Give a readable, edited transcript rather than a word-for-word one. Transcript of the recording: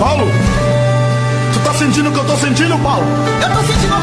Paulo, tu tá sentindo o que eu tô sentindo, Paulo? Eu tô sentindo